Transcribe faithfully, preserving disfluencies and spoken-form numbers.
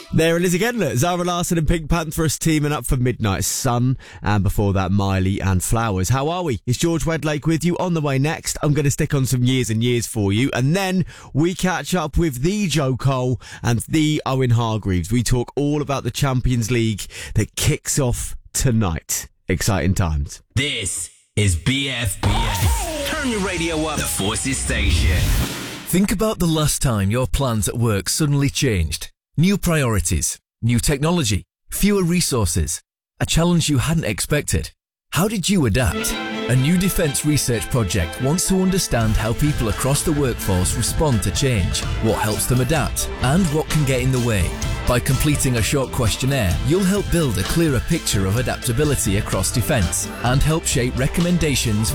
There it is again, look. Zara Larsson and Pink Panthers teaming up for Midnight Sun, and before that, Miley and Flowers. How are we? It's George Wedlake with you. On the way next, I'm going to stick on some Years and Years for you, and then we catch up with the Joe Cole and the Owen Hargreaves. We talk all about the Champions League that kicks off tonight. Exciting times. This is B F B S. Turn your radio up. The Forces Station. Think about the last time your plans at work suddenly changed. New priorities, new technology, fewer resources, a challenge you hadn't expected. How did you adapt? A new defence research project wants to understand how people across the workforce respond to change, what helps them adapt, and what can get in the way. By completing a short questionnaire, you'll help build a clearer picture of adaptability across defence and help shape recommendations